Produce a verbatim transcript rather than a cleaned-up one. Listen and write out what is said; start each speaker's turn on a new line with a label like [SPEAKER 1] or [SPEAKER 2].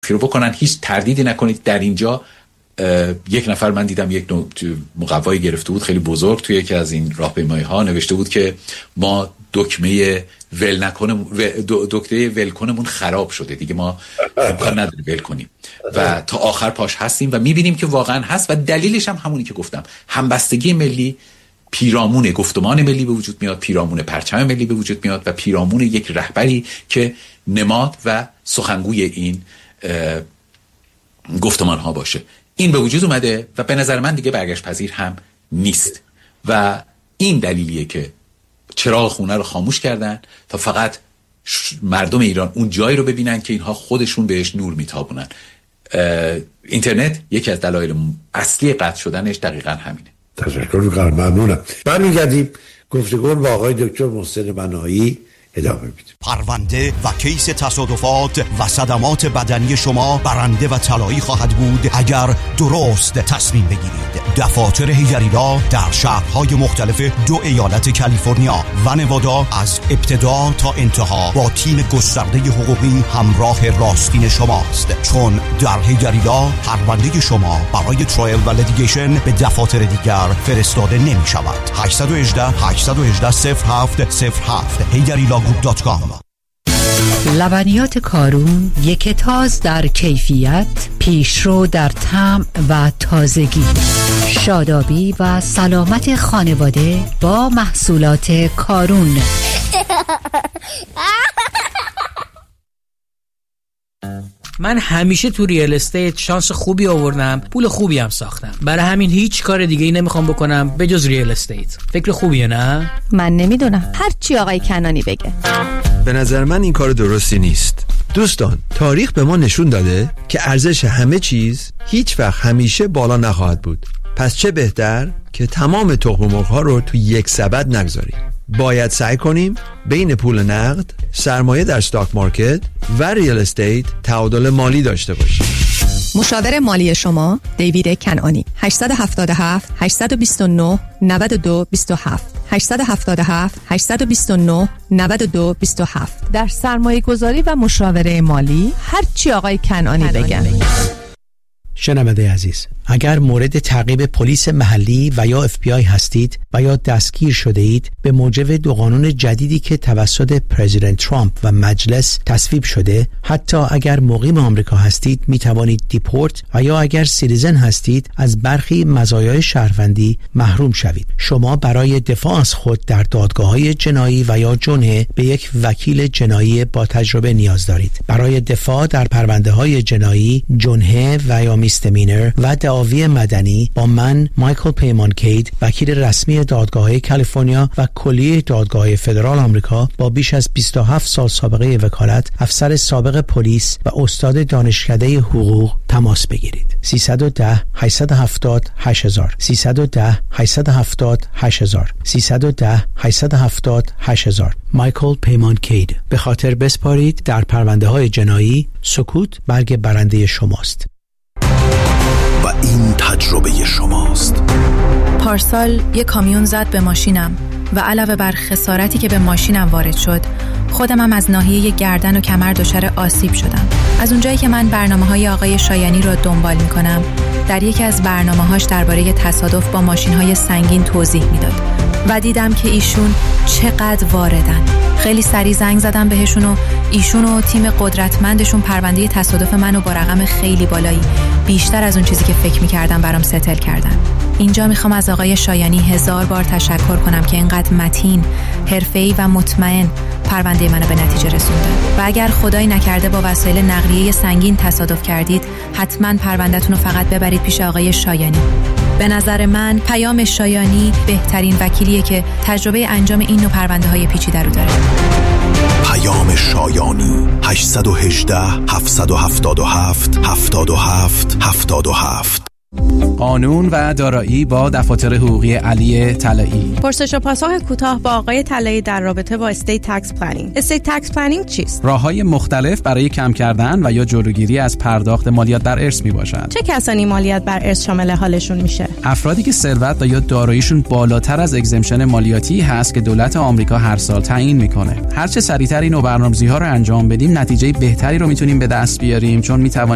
[SPEAKER 1] رو بکنن. هیچ تردیدی نکنید در اینجا. یک نفر من دیدم یک مقوایی گرفته بود خیلی بزرگ توی یکی از این راهپیمایی‌ها، نوشته بود که ما دکمه ول نکنم دکمه ول کنمون خراب شده دیگه، ما امکان نداره ول کنیم و تا آخر پاش هستیم و میبینیم که واقعا هست. و دلیلش هم همونی که گفتم، همبستگی ملی، پیرامون گفتمان ملی به وجود میاد، پیرامون پرچم ملی به وجود میاد و پیرامون یک رهبری که نماد و سخنگوی این گفتمان ها باشه. این به وجود اومده و به نظر من دیگه برگشت پذیر هم نیست و این دلیلیه که چراغ خونه رو خاموش کردن تا فقط مردم ایران اون جایی رو ببینن که اینها خودشون بهش نور میتابونن. اینترنت یکی از دلایل اصلی قطع شدنش دقیقاً همینه.
[SPEAKER 2] تشکر می‌کنم، ممنونم. برمیگردیم گفتگو با آقای دکتر محسن بنایی ادامه میدیم.
[SPEAKER 3] پرونده و کیس تصادفات و صدمات بدنی شما برنده و طلایی خواهد بود اگر درست تصمیم بگیرید. دفاتر هیجریلا در شهرهای مختلف دو ایالت کالیفرنیا و نوادا از ابتدا تا انتها با تیم گسترده حقوقی همراه راستین شماست، چون در هیجریلا پرونده شما برای ترایل و لیتیگیشن به دفاتر دیگر فرستاده نمی شود. هشت یک هشت هشت یک هشت صفر هفت صفر هفت هیجریلا گروپ دات کام.
[SPEAKER 4] لبنیات کارون، یک تاز در کیفیت، پیشرو در طعم و تازگی. شادابی و سلامت خانواده با محصولات کارون.
[SPEAKER 5] من همیشه تو ریال استیت شانس خوبی آوردم، پول خوبی هم ساختم. برای همین هیچ کار دیگه ای نمیخوام بکنم به جز ریال استیت. فکر خوبیه نه؟
[SPEAKER 6] من نمیدونم، هر چی آقای کنانی بگه.
[SPEAKER 7] به نظر من این کار درستی نیست. دوستان، تاریخ به ما نشون داده که ارزش همه چیز هیچ وقت همیشه بالا نخواهد بود. پس چه بهتر که تمام تخم مرغ‌ها رو تو یک سبد نگذاریم. باید سعی کنیم بین پول نقد، سرمایه در استاک مارکت و ریال استیت تعادل مالی داشته باشیم.
[SPEAKER 6] مشاور مالی شما دیوید کنعانی. هشت هفت هفت هشت دو نه نه دو دو هفت هشت هفت هفت هشت دو نه نه دو دو هفت. در سرمایه گذاری و مشاوره مالی هر چی آقای کنعانی بگن.
[SPEAKER 8] شنونده عزیز، اگر مورد تعقیب پلیس محلی و یا اف بی آی هستید و یا دستگیر شده اید به موجب دو قانون جدیدی که توسط پرزیدنت ترامپ و مجلس تصویب شده، حتی اگر مقیم آمریکا هستید می توانید دیپورت و یا اگر سیتیزن هستید از برخی مزایای شهروندی محروم شوید. شما برای دفاع از خود در دادگاه‌های جنایی و یا جنحه به یک وکیل جنایی با تجربه نیاز دارید. برای دفاع در پرونده‌های جنایی، جنحه و یا میستمینر و دعاوی مدنی با من مایکل پیمان کید، وکیل رسمی دادگاه‌های کالیفرنیا و کلیه دادگاه‌های فدرال آمریکا با بیش از بیست و هفت سال سابقه وکالت، افسر سابق پلیس و استاد دانشکده حقوق تماس بگیرید. سیصد و ده هشتصد و هفتاد هشت هزار سیصد و ده هشتصد و هفتاد هشت هزار سیصد و ده هشتصد و هفتاد هشت هزار. مایکل پیمان کید. به خاطر بسپارید در پرونده‌های جنایی، سکوت برگ برنده شماست.
[SPEAKER 3] و این تجربه شماست.
[SPEAKER 9] پارسال یک کامیون زد به ماشینم و علاوه بر خسارتی که به ماشینم وارد شد، خودم هم از ناحیه گردن و کمر دچار آسیب شدم. از اونجایی که من برنامه‌های آقای شایانی رو دنبال می‌کنم، در یکی از برنامه‌هاش درباره تصادف با ماشین‌های سنگین توضیح میداد و دیدم که ایشون چقدر واردن. خیلی سریع زنگ زدم بهشون و ایشون و تیم قدرتمندشون پرونده تصادف منو با رقم خیلی بالایی، بیشتر از اون چیزی که فکر می‌کردم، برام ستل کردن. اینجا میخوام از آقای شایانی هزار بار تشکر کنم که اینقدر متین، حرفه‌ای و مطمئن پرونده منو به نتیجه رسوندن. و اگر خدایی نکرده با وسایل نقلیه سنگین تصادف کردید، حتما پرونده‌تون رو فقط ببرید پیش آقای شایانی. به نظر من پیام شایانی بهترین وکیلیه که تجربه انجام این نوع پرونده‌های پیچیده رو داره.
[SPEAKER 3] پیام شایانی هشت یک هشت هفت هفت هفت هفت هفت هفت هفت.
[SPEAKER 10] قانون و دارایی با دفاتر حقوقی علی طلایی.
[SPEAKER 11] پرسش و پاسخ کوتاه با آقای طلایی در رابطه با استیت تکس پلنینگ. استیت تکس پلنینگ چیست؟
[SPEAKER 10] راه‌های مختلف برای کم کردن و یا جلوگیری از پرداخت مالیات بر ارث میباشد.
[SPEAKER 11] چه کسانی مالیات بر ارث شامل حالشون میشه؟
[SPEAKER 10] افرادی که ثروت و یا داراییشون بالاتر از اگزمشن مالیاتی هست که دولت آمریکا هر سال تعیین میکنه. هر چه سریعتر اینو برنامه‌ریزی‌ها رو انجام بدیم، نتیجه بهتری رو میتونیم به دست بیاریم، چون میتوانیم